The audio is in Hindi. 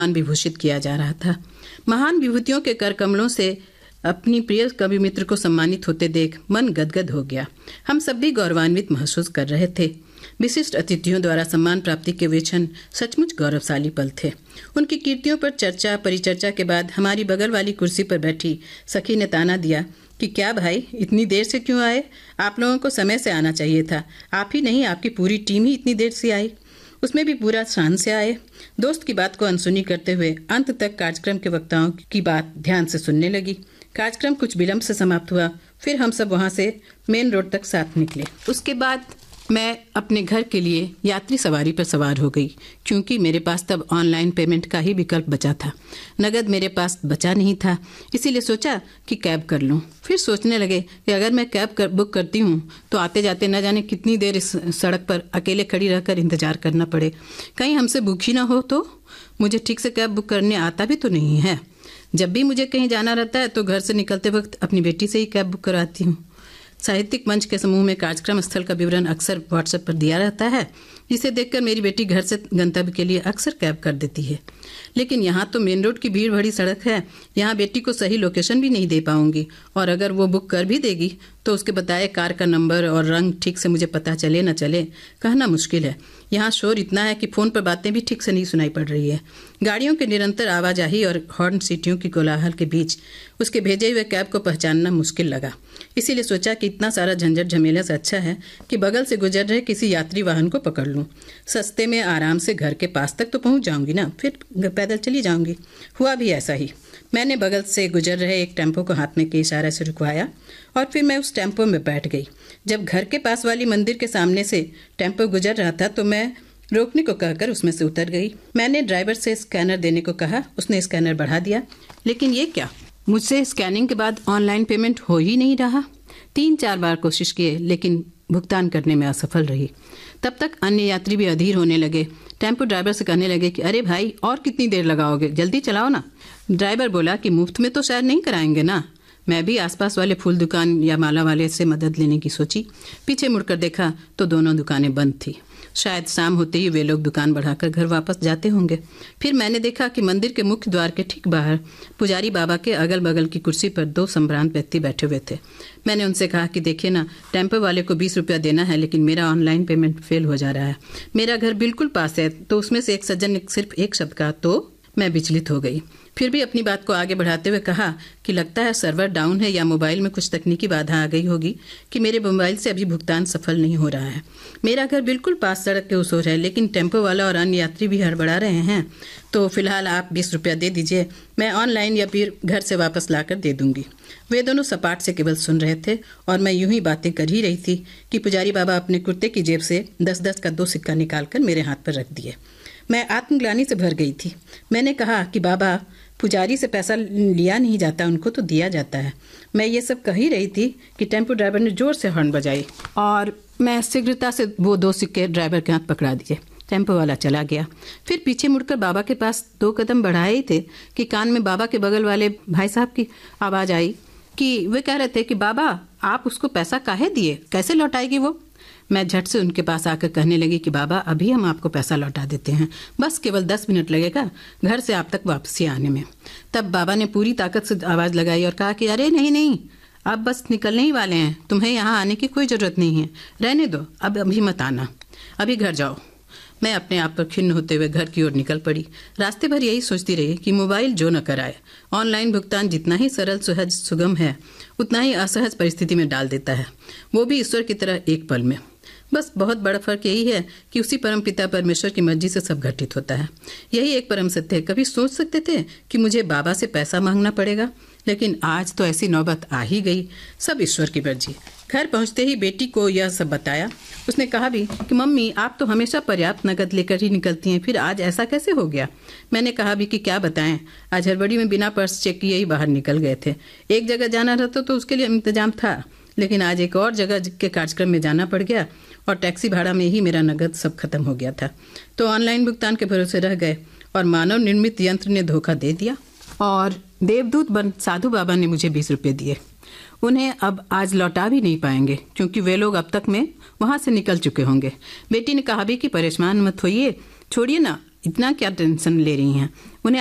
विभूषित किया जा रहा था। महान विभूतियों के कर कमलों से अपनी प्रिय कवि मित्र को सम्मानित होते देख मन गदगद हो गया। हम सब भी गौरवान्वित महसूस कर रहे थे। विशिष्ट अतिथियों द्वारा सम्मान प्राप्ति के वे क्षण सचमुच गौरवशाली पल थे। उनकी कीर्तियों पर चर्चा परिचर्चा के बाद हमारी बगल वाली कुर्सी पर बैठी सखी ने ताना दिया कि क्या भाई इतनी देर से क्यों आए? आप लोगों को समय से आना चाहिए था। आप ही नहीं, आपकी पूरी टीम ही इतनी देर से आई, उसमें भी पूरा शान से आए। दोस्त की बात को अनसुनी करते हुए अंत तक कार्यक्रम के वक्ताओं की बात ध्यान से सुनने लगी। कार्यक्रम कुछ विलंब से समाप्त हुआ। फिर हम सब वहां से मेन रोड तक साथ निकले। उसके बाद मैं अपने घर के लिए यात्री सवारी पर सवार हो गई, क्योंकि मेरे पास तब ऑनलाइन पेमेंट का ही विकल्प बचा था। नगद मेरे पास बचा नहीं था, इसीलिए सोचा कि कैब कर लूं। फिर सोचने लगे कि अगर मैं कैब बुक करती हूं तो आते जाते न जाने कितनी देर इस सड़क पर अकेले खड़ी रहकर इंतजार करना पड़े। कहीं हमसे बुक ही ना हो तो। मुझे ठीक से कैब बुक करने आता भी तो नहीं है। जब भी मुझे कहीं जाना रहता है तो घर से निकलते वक्त अपनी बेटी से ही कैब बुक कराती हूँ। साहित्यिक मंच के समूह में कार्यक्रम स्थल का विवरण अक्सर व्हाट्सएप पर दिया रहता है, जिसे देखकर मेरी बेटी घर से गंतव्य के लिए अक्सर कैब कर देती है। लेकिन यहाँ तो मेन रोड की भीड़ भरी सड़क है, यहाँ बेटी को सही लोकेशन भी नहीं दे पाऊंगी, और अगर वो बुक कर भी देगी तो उसके बताए कार का नंबर और रंग ठीक से मुझे पता चले न चले कहना मुश्किल है। यहाँ शोर इतना है कि फ़ोन पर बातें भी ठीक से नहीं सुनाई पड़ रही है। गाड़ियों के निरंतर आवाजाही और हॉर्न सीटियों की कोलाहल के बीच उसके भेजे हुए कैब को पहचानना मुश्किल लगा। इसीलिए सोचा कि इतना सारा झंझट झमेले से अच्छा है कि बगल से गुजर रहे किसी यात्री वाहन को पकड़ लूँ। सस्ते में आराम से घर के पास तक तो पहुँच जाऊँगी ना, फिर पैदल चली जाऊँगी। हुआ भी ऐसा ही। मैंने बगल से गुजर रहे एक टेम्पो को हाथ में के इशारे से रुकवाया और फिर मैं उस टेम्पो में बैठ गई। जब घर के पास वाली मंदिर के सामने से टेम्पो गुजर रहा था तो मैं रोकने को कहकर उसमें से उतर गई। मैंने ड्राइवर से स्कैनर देने को कहा, उसने स्कैनर बढ़ा दिया। लेकिन ये क्या, मुझसे स्कैनिंग के बाद ऑनलाइन पेमेंट हो ही नहीं रहा। 3-4 बार कोशिश किए लेकिन भुगतान करने में असफल रही। तब तक अन्य यात्री भी अधीर होने लगे। टेम्पो ड्राइवर से कहने लगे कि अरे भाई और कितनी देर लगाओगे, जल्दी चलाओ ना। ड्राइवर बोला कि मुफ्त में तो शायद नहीं कराएंगे ना। मैं भी आसपास वाले फूल दुकान या माला वाले से मदद लेने की सोची। पीछे मुड़कर देखा तो दोनों दुकानें बंद थी। शायद शाम होते ही वे लोग दुकान बढ़ाकर घर वापस जाते होंगे। फिर मैंने देखा कि मंदिर के मुख्य द्वार के ठीक बाहर पुजारी बाबा के अगल बगल की कुर्सी पर 2 संभ्रांत व्यक्ति बैठे हुए थे। मैंने उनसे कहा कि देखिए ना, टेम्पो वाले को 20 रुपया देना है, लेकिन मेरा ऑनलाइन पेमेंट फेल हो जा रहा है। मेरा घर बिल्कुल पास है। तो उसमें से एक सज्जन ने सिर्फ एक शब्द कहा तो मैं विचलित हो गई। फिर भी अपनी बात को आगे बढ़ाते हुए कहा कि लगता है सर्वर डाउन है या मोबाइल में कुछ तकनीकी बाधा आ गई होगी कि मेरे मोबाइल से अभी भुगतान सफल नहीं हो रहा है। मेरा घर बिल्कुल पास सड़क के उस ओर है, लेकिन टेम्पो वाला और अन्य यात्री भी हड़बड़ा रहे हैं। तो फिलहाल आप 20 रुपया दे दीजिए, मैं ऑनलाइन या फिर घर से वापस लाकर दे दूंगी। वे दोनों सपाट से केवल सुन रहे थे और मैं यूं ही बातें कर ही रही थी कि पुजारी बाबा अपने कुर्ते की जेब से 10-10 का 2 सिक्का निकालकर मेरे हाथ पर रख दिए। मैं आत्मग्लानि से भर गई थी। मैंने कहा कि बाबा, पुजारी से पैसा लिया नहीं जाता, उनको तो दिया जाता है। मैं ये सब कह ही रही थी कि टेम्पो ड्राइवर ने जोर से हॉर्न बजाई और मैं शीघ्रता से वो 2 सिक्के ड्राइवर के हाथ पकड़ा दिए। टेम्पो वाला चला गया। फिर पीछे मुड़कर बाबा के पास 2 कदम बढ़ाए ही थे कि कान में बाबा के बगल वाले भाई साहब की आवाज़ आई कि वे कह रहे थे कि बाबा, आप उसको पैसा काहे दिए, कैसे लौटाएगी वो? मैं झट से उनके पास आकर कहने लगी कि बाबा, अभी हम आपको पैसा लौटा देते हैं, बस केवल 10 मिनट लगेगा घर से आप तक वापसी आने में। तब बाबा ने पूरी ताकत से आवाज़ लगाई और कहा कि अरे नहीं नहीं, अब बस निकलने ही वाले हैं, तुम्हें यहाँ आने की कोई ज़रूरत नहीं है, रहने दो, अब अभी मत आना, अभी घर जाओ। मैं अपने आप पर खिन्न होते हुए घर की ओर निकल पड़ी। रास्ते भर यही सोचती रही कि मोबाइल जो न कराए, ऑनलाइन भुगतान जितना ही सरल सहज सुगम है उतना ही असहज परिस्थिति में डाल देता है, वो भी ईश्वर की तरह एक पल में। बस बहुत बड़ा फर्क यही है कि उसी परम पिता परमेश्वर की मर्जी से सब घटित होता है। यही एक परम सत्य है। कभी सोच सकते थे कि मुझे बाबा से पैसा मांगना पड़ेगा, लेकिन आज तो ऐसी नौबत आ ही गई। सब ईश्वर की मर्जी। घर पहुंचते ही बेटी को यह सब बताया। उसने कहा भी कि मम्मी, आप तो हमेशा पर्याप्त नकद लेकर ही निकलती हैं, फिर आज ऐसा कैसे हो गया? मैंने कहा भी कि क्या बताएं, आज हड़बड़ी में बिना पर्स चेक किए ही बाहर निकल गए थे। एक जगह जाना रहता तो उसके लिए इंतजाम था, लेकिन आज एक और जगह के कार्यक्रम में जाना पड़ गया और टैक्सी भाड़ा में ही मेरा नगद सब खत्म हो गया था। तो ऑनलाइन भुगतान के भरोसे रह गए और मानव निर्मित यंत्र ने धोखा दे दिया और देवदूत बन साधु बाबा ने मुझे 20 रुपये दिए। उन्हें अब आज लौटा भी नहीं पाएंगे, क्योंकि वे लोग अब तक में वहाँ से निकल चुके होंगे। बेटी ने कहा भी कि परेशान मत होइए, छोड़िए ना, इतना क्या टेंशन ले रही हैं। उन्हें